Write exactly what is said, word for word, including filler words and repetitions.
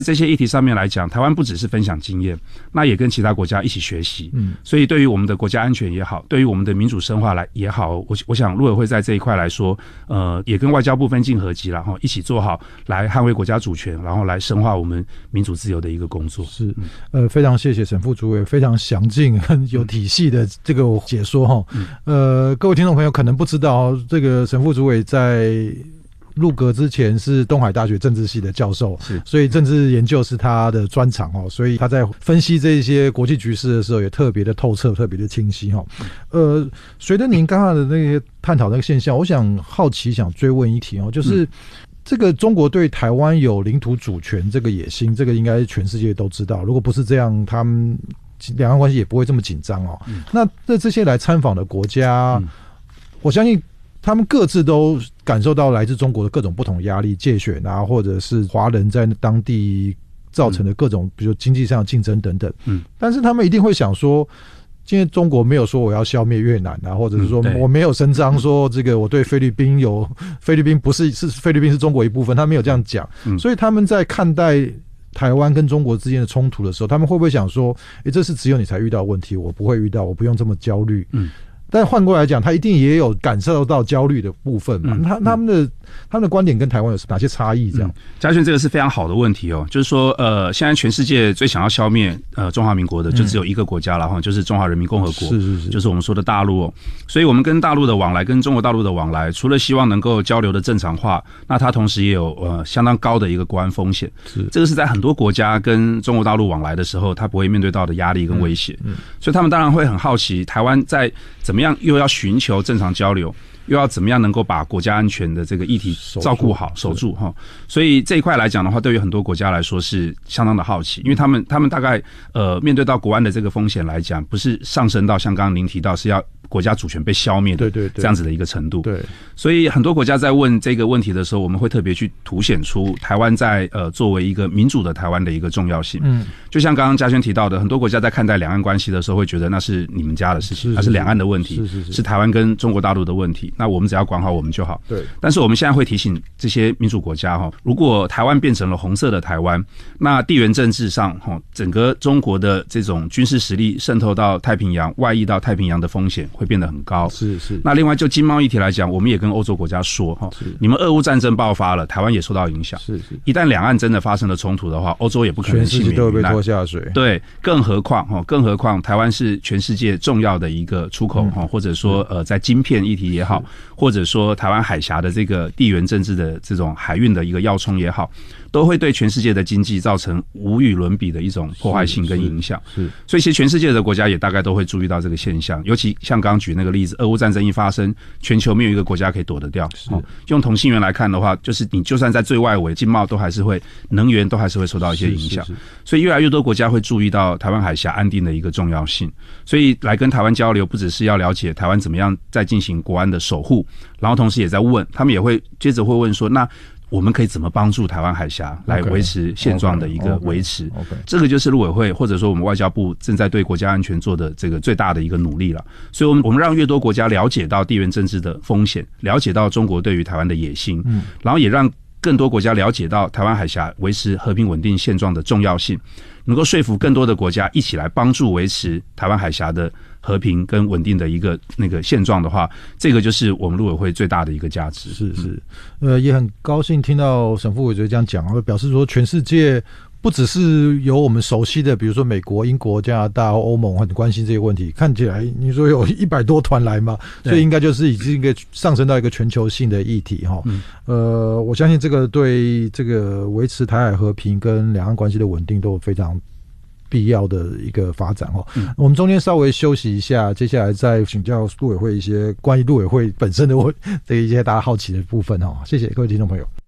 这些议题上面来讲，台湾不只是分享经验，那也跟其他国家一起学习。嗯，所以对于我们的国家安全也好，对于我们的民主深化来也好，我我想陆委会在这一块来说，呃，也跟外交部分尽合击，然后一起做好来捍卫国家主权，然后来深化我们民主自由的一个工作。 是，呃，非常谢谢沈副主委非常详尽、很有体系的这个解说哈。嗯、呃，各位听众朋友可能不知道，这个沈副主委在入阁之前是东海大学政治系的教授，所以政治研究是他的专长哦，所以他在分析这些国际局势的时候也特别的透彻，特别的清晰哈。呃，随着您刚刚的那些探讨那个现象，我想好奇想追问一题哦，就是这个中国对台湾有领土主权这个野心，这个应该全世界都知道，如果不是这样，他们两岸关系也不会这么紧张哦。嗯、那这这些来参访的国家，嗯、我相信他们各自都感受到来自中国的各种不同压力，介选啊，或者是华人在当地造成的各种，比如经济上的竞争等等。嗯，但是他们一定会想说，今天中国没有说我要消灭越南啊，或者是说我没有声张说这个我对菲律宾有菲律宾不是是菲律宾是中国一部分，他没有这样讲。嗯，所以他们在看待台湾跟中国之间的冲突的时候，他们会不会想说，诶，这是只有你才遇到的问题，我不会遇到，我不用这么焦虑。嗯。但换过来讲，他一定也有感受到焦虑的部分嘛？嗯、他他们的他们的观点跟台湾有哪些差异？这样， 嘉轩，这个是非常好的问题哦。就是说，呃，现在全世界最想要消灭呃中华民国的，就只有一个国家了哈，嗯、就是中华人民共和国， 是是是， 就是我们说的大陆哦。所以我们跟大陆的往来，跟中国大陆的往来，除了希望能够交流的正常化，那它同时也有呃相当高的一个国安风险。是，这个是在很多国家跟中国大陆往来的时候，它不会面对到的压力跟威胁。嗯，嗯所以他们当然会很好奇，台湾在怎么样又要寻求正常交流，又要怎么样能够把国家安全的这个议题照顾好、守住哈？所以这一块来讲的话，对于很多国家来说是相当的好奇，因为他们他们大概呃面对到国安的这个风险来讲，不是上升到像刚刚您提到是要国家主权被消灭的这样子的一个程度。对，所以很多国家在问这个问题的时候，我们会特别去凸显出台湾在呃作为一个民主的台湾的一个重要性。嗯，就像刚刚嘉轩提到的，很多国家在看待两岸关系的时候，会觉得那是你们家的事情，那是两岸的问题，是是是，是台湾跟中国大陆的问题。那我们只要管好我们就好。对。但是我们现在会提醒这些民主国家哈，如果台湾变成了红色的台湾，那地缘政治上哈，整个中国的这种军事实力渗透到太平洋、外溢到太平洋的风险会变得很高。是是。那另外就经贸议题来讲，我们也跟欧洲国家说哈，你们俄乌战争爆发了，台湾也受到影响。是是。一旦两岸真的发生了冲突的话，欧洲也不可能幸免于难，全世界都会被拖下水。对，更何况哈，更何况台湾是全世界重要的一个出口哈，嗯、或者说呃，在晶片议题也好，或者说台湾海峡的这个地缘政治的这种海运的一个要冲也好，都会对全世界的经济造成无与伦比的一种破坏性跟影响。是，是是所以其实全世界的国家也大概都会注意到这个现象，尤其像刚刚举那个例子，俄乌战争一发生，全球没有一个国家可以躲得掉。哦、用同心圆来看的话，就是你就算在最外围，经贸都还是会，能源都还是会受到一些影响。是是是所以越来越多国家会注意到台湾海峡安定的一个重要性，所以来跟台湾交流，不只是要了解台湾怎么样在进行国安的守护，然后同时也在问，他们也会接着会问说，那我们可以怎么帮助台湾海峡来维持现状的一个维持 okay, okay, okay. 这个就是陆委会或者说我们外交部正在对国家安全做的这个最大的一个努力了。所以我们我们让越多国家了解到地缘政治的风险，了解到中国对于台湾的野心，嗯，然后也让更多国家了解到台湾海峡维持和平稳定现状的重要性，能够说服更多的国家一起来帮助维持台湾海峡的和平跟稳定的一个那个现状的话，这个就是我们陆委会最大的一个价值。是是，呃，也很高兴听到沈副委员这样讲，表示说全世界不只是有我们熟悉的，比如说美国、英国、加拿大、欧盟很关心这些问题。看起来你说有一百多团来嘛，所以应该就是已经一个上升到一个全球性的议题哈。嗯、呃，我相信这个对这个维持台海和平跟两岸关系的稳定都非常必要的一个发展哦。嗯、我们中间稍微休息一下，接下来再请教陆委会一些关于陆委会本身的这一些大家好奇的部分哦。谢谢各位听众朋友。